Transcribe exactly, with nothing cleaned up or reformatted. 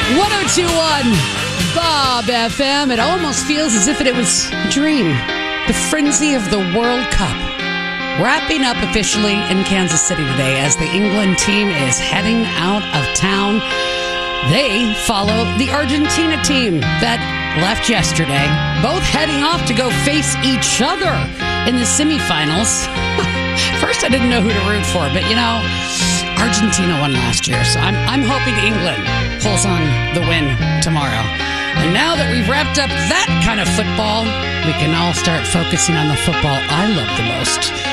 ten twenty-one Bob F M. It almost feels as if it was a dream. The frenzy of the World Cup wrapping up officially in Kansas City today as the England team is heading out of town. They follow the Argentina team that left yesterday, both heading off to go face each other in the semifinals. First, I didn't know who to root for, but you know, Argentina won last year, so I'm I'm hoping England pulls on the win tomorrow. And now that we've wrapped up that kind of football, we can all start focusing on the football I love the most.